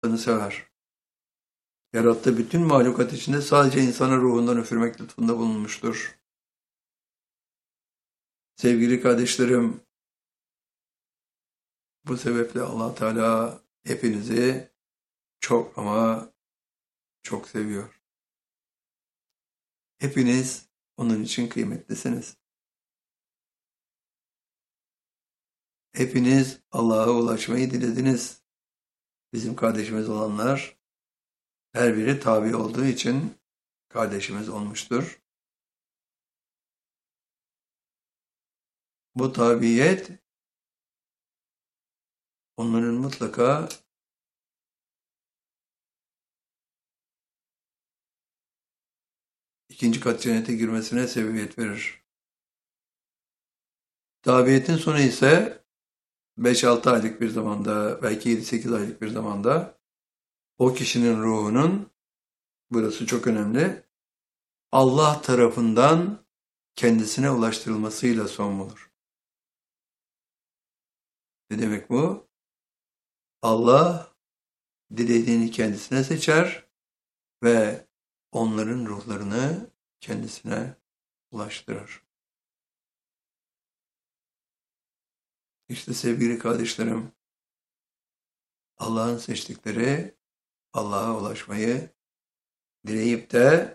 sever. Yarattığı bütün mahlukat içinde sadece insanın ruhundan üfürmek lütfunda bulunmuştur. Sevgili kardeşlerim, bu sebeple Allah Teala hepinizi çok ama çok seviyor. Hepiniz onun için kıymetlisiniz. Hepiniz Allah'a ulaşmayı dilediniz. Bizim kardeşimiz olanlar her biri tabi olduğu için kardeşimiz olmuştur. Bu tabiyet onların mutlaka ikinci kat cennete girmesine sebebiyet verir. Tabiyetin sonu ise 5-6 aylık bir zamanda, belki 7-8 aylık bir zamanda o kişinin ruhunun, burası çok önemli, Allah tarafından kendisine ulaştırılmasıyla son bulur. Ne demek bu? Allah dilediğini kendisine seçer ve onların ruhlarını kendisine ulaştırır. İşte sevgili kardeşlerim, Allah'ın seçtikleri Allah'a ulaşmayı dileyip de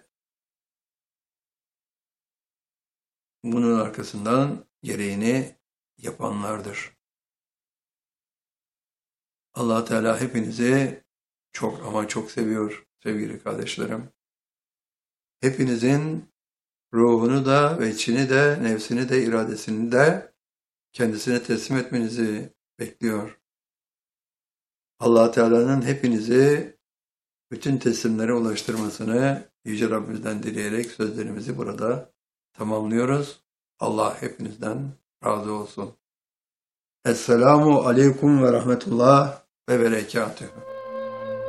bunun arkasından gereğini yapanlardır. Allah Teala hepinizi çok ama çok seviyor sevgili kardeşlerim. Hepinizin ruhunu da ve içini de, nefsini de, iradesini de kendisine teslim etmenizi bekliyor. Allah Teala'nın hepinizi bütün teslimlere ulaştırmasını Yüce Rabbimizden dileyerek sözlerimizi burada tamamlıyoruz. Allah hepinizden razı olsun. Esselamu Aleyküm ve Rahmetullah ve Berekatuhu.